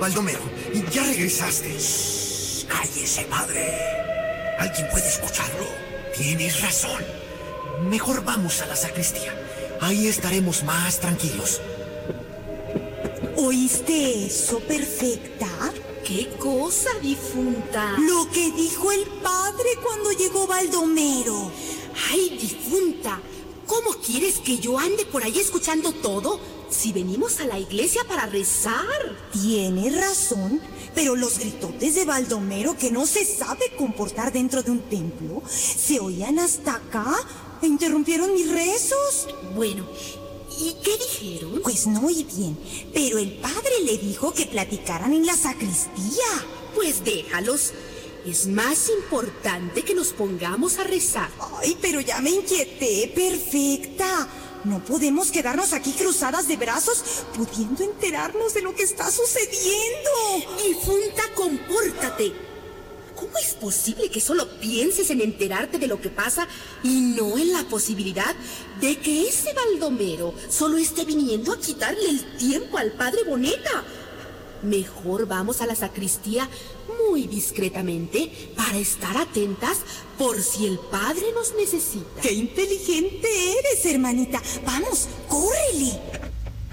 Baldomero, ya regresaste. Shh, cállese, padre. ¿Alguien puede escucharlo? Tienes razón. Mejor vamos a la sacristía. Ahí estaremos más tranquilos. ¿Oíste eso, Perfecta? ¿Qué cosa, difunta? Lo que dijo el padre cuando llegó Baldomero. Ay, difunta, ¿cómo quieres que yo ande por ahí escuchando todo si venimos a la iglesia para rezar? Tienes razón, pero los gritotes de Baldomero, que no se sabe comportar dentro de un templo, se oían hasta acá e interrumpieron mis rezos. Bueno, ¿y qué dijeron? Pues no oí bien, pero el padre le dijo que platicaran en la sacristía. Pues déjalos. Es más importante que nos pongamos a rezar. Ay, pero ya me inquieté, Perfecta. No podemos quedarnos aquí cruzadas de brazos, pudiendo enterarnos de lo que está sucediendo. Difunta, compórtate. ¿Cómo es posible que solo pienses en enterarte de lo que pasa y no en la posibilidad de que ese Baldomero solo esté viniendo a quitarle el tiempo al padre Boneta? Mejor vamos a la sacristía muy discretamente para estar atentas por si el padre nos necesita. ¡Qué inteligente eres, hermanita! ¡Vamos, córrele!